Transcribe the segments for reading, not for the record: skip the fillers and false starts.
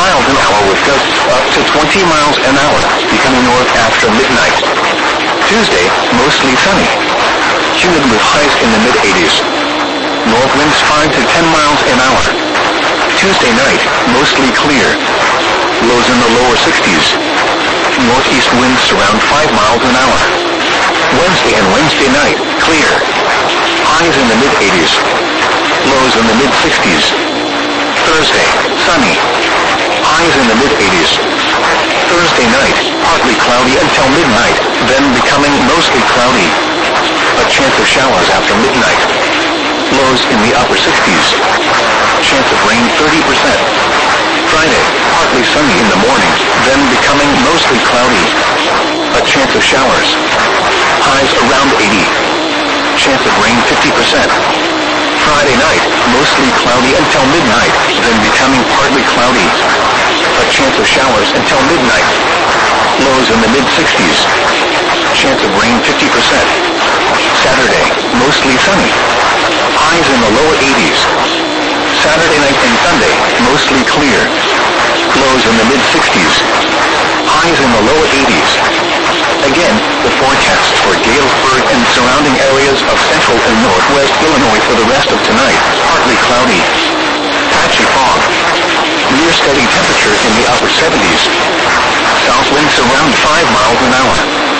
miles an hour with gusts up to 20 miles an hour, becoming north after midnight. Tuesday, mostly sunny. Humid with highs in the mid-80s. North winds 5 to 10 miles an hour. Tuesday night, mostly clear. Lows in the lower 60s. Northeast winds around 5 miles an hour. Wednesday and Wednesday night, clear. Highs in the mid-80s. Lows in the mid-60s. Thursday, sunny. Highs in the mid-80s. Thursday night, partly cloudy until midnight, then becoming mostly cloudy. A chance of showers after midnight. Lows in the upper 60s. Chance of rain 30%. Friday, partly sunny in the morning, then becoming mostly cloudy. A chance of showers. Highs around 80. Chance of rain 50%. Friday night, mostly cloudy until midnight, then becoming partly cloudy. A chance of showers until midnight. Lows in the mid-60s. Chance of rain 50%. Saturday, mostly sunny. Highs in the lower 80s. Saturday night and Sunday, mostly clear. Lows in the mid-60s. Highs in the lower 80s. Again, the forecast for Galesburg and surrounding areas of central and northwest Illinois for the rest of tonight, partly cloudy. Patchy fog. Near steady temperatures in the upper 70s. South winds around 5 miles an hour.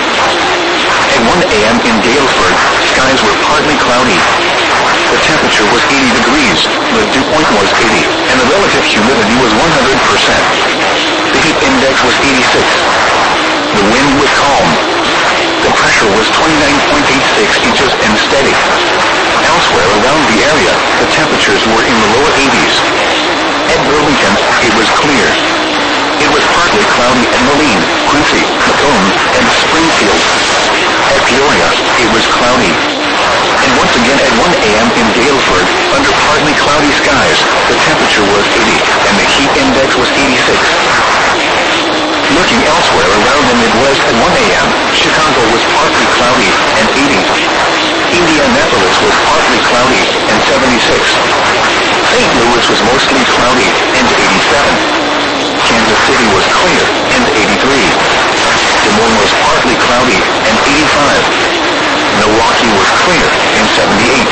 At 1 a.m. in Galesburg, skies were partly cloudy. The temperature was 80 degrees, the dew point was 80, and the relative humidity was 100%. The heat index was 86. The wind was calm. The pressure was 29.86 inches and steady. Elsewhere around the area, the temperatures were in the lower 80s. At Burlington, it was clear. It was partly cloudy at Moline, Quincy, Macomb, and Springfield. At Peoria, it was cloudy. And once again at 1 a.m. in Galesburg, under partly cloudy skies, the temperature was 80, and the heat index was 86. Looking elsewhere around the Midwest at 1 a.m., Chicago was partly cloudy and 80. Indianapolis was partly cloudy and 76. St. Louis was mostly cloudy and 87. Kansas City was clear and 83. Des Moines was partly cloudy and 85. Milwaukee was clear and 78.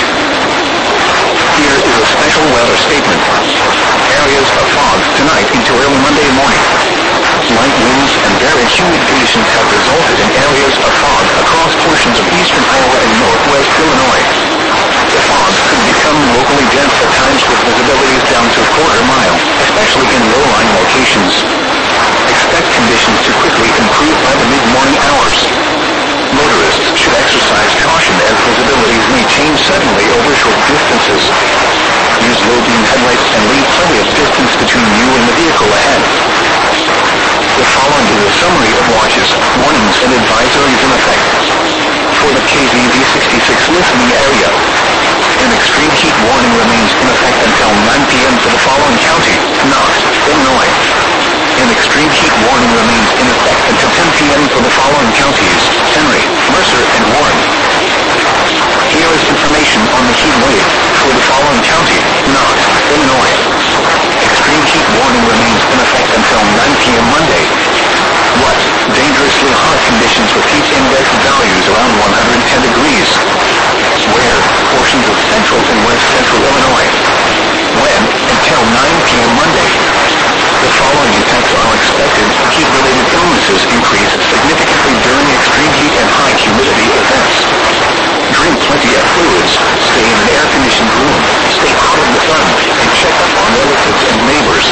Here is a special weather statement. Areas of fog tonight into early Monday morning. Light winds and very humid conditions have resulted in areas of fog across portions of eastern Iowa and northwest Illinois. The fog could become locally dense at times with visibilities down to a quarter mile, especially in low-lying locations. Expect conditions to quickly improve by the mid-morning hours. Motorists should exercise caution as visibilities may change suddenly over short distances. Use low-beam headlights and leave plenty of distance between you and the vehicle ahead. The following is a summary of watches, warnings, and advisories in effect. For the KZV66 listening area, an extreme heat warning remains in effect until 9 p.m. for the following county: Knox, Illinois. An extreme heat warning remains in effect until 10 p.m. for the following counties: Henry, Mercer, and Warren. Here is information on the heat wave for the following county: Knox, Illinois. Extreme heat warning remains in effect until 9 p.m. Monday. What? Dangerously hot conditions with heat index values around 110 degrees. Where? Portions of central and west central Illinois. When? Until 9 p.m. Monday. The following effects are expected. Heat-related illnesses increase significantly during extreme heat and high humidity events. Drink plenty of fluids. Stay in an air-conditioned room. Stay out of the sun. And check up on relatives and neighbors.